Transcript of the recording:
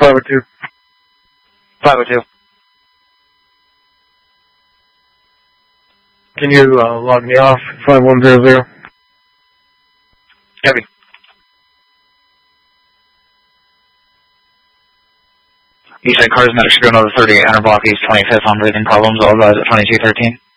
502. 502. Can you log me off 5100? Heavy. Eastside Cars Medic should go another 3800 block East 25th on breathing problems, all guys at 2213.